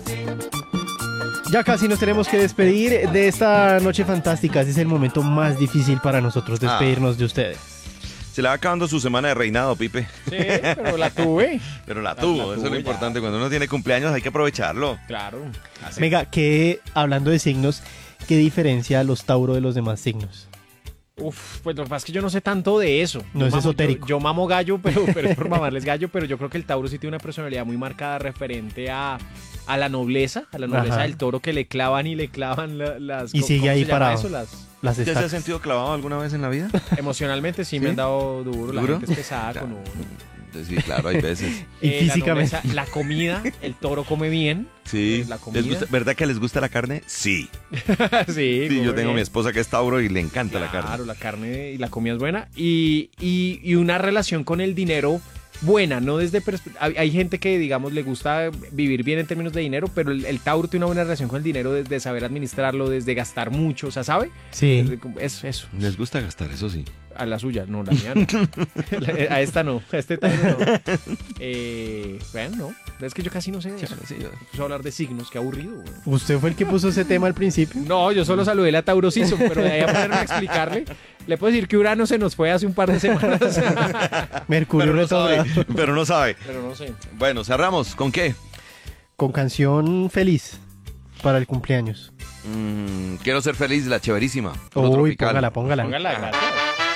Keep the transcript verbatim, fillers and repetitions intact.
Ya casi nos tenemos que despedir de esta noche fantástica. Ese es el momento más difícil para nosotros, despedirnos ah. de ustedes. Se le va acabando su semana de reinado, Pipe. Sí, pero la tuve. Pero la tuvo, la, la eso es lo importante. Ya. Cuando uno tiene cumpleaños hay que aprovecharlo. Claro. Así. Venga, que hablando de signos, ¿qué diferencia a los Tauro de los demás signos? Uf, pues lo que pasa es que yo no sé tanto de eso. No yo es mamo, esotérico. Yo, yo mamo gallo, pero, pero es por mamarles gallo, pero yo creo que el Tauro sí tiene una personalidad muy marcada referente a, a la nobleza, a la nobleza Ajá. del toro, que le clavan y le clavan la, las... Y sigue ahí parado. Eso? Las, las ¿Ya se ha sentido clavado alguna vez en la vida? Emocionalmente sí, ¿Sí? me han dado duro, la ¿Duro? gente es pesada claro. con uno. Sí, claro, hay veces. Y eh, físicamente. La, nobleza, la comida, el toro come bien. Sí. La comida. ¿Les gusta, ¿Verdad que les gusta la carne? Sí. sí, sí yo tengo bien. mi esposa que es Tauro y le encanta claro, la carne. Claro, la carne y la comida es buena. Y, y, y una relación con el dinero buena, no desde... Hay, hay gente que, digamos, le gusta vivir bien en términos de dinero, pero el, el Tauro tiene una buena relación con el dinero desde saber administrarlo, desde gastar mucho, o sea, ¿sabe? Sí. Eso, eso. Les gusta gastar, eso sí. A la suya, no, la mía no. A esta no, a este Tauro no. Eh, bueno, no. Es que yo casi no sé de eso. Sí, yo puse a hablar de signos, qué aburrido. Güey. ¿Usted fue el que puso ese tema al principio? No, yo solo saludé a Tauro Season, pero de ahí a ponerme a explicarle... Le puedo decir que Urano se nos fue hace un par de semanas. Mercurio pero no retrogrado. sabe, pero no sabe. Pero no sé. Bueno, cerramos. ¿Con qué? Con canción feliz para el cumpleaños. Mm, quiero ser feliz, la chéverísima. Uy, póngala, póngala. Póngala, gracias.